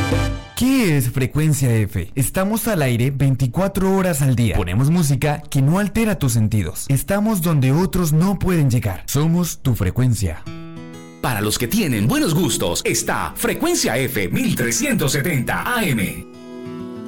¿Qué es Frecuencia F? Estamos al aire 24 horas al día. Ponemos música que no altera tus sentidos. Estamos donde otros no pueden llegar. Somos tu frecuencia. Para los que tienen buenos gustos, está Frecuencia F 1370 AM.